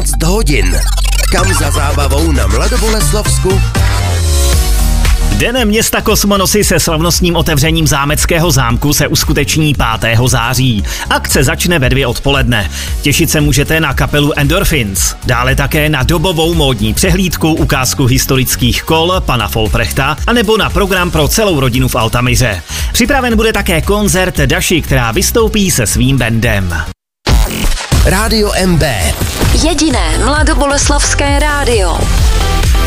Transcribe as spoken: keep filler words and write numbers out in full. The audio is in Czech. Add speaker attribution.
Speaker 1: dvanáct hodin. Kam za zábavou na Mladoboleslavsku?
Speaker 2: Den města Kosmonosy se slavnostním otevřením zámeckého zámku se uskuteční pátého září. Akce začne ve dvě odpoledne. Těšit se můžete na kapelu Endorphins, dále také na dobovou módní přehlídku, ukázku historických kol pana Folprechta anebo na program pro celou rodinu v Altamyře. Připraven bude také koncert Daši, která vystoupí se svým bandem.
Speaker 1: Rádio M B.
Speaker 3: Jediné mladoboleslavské rádio.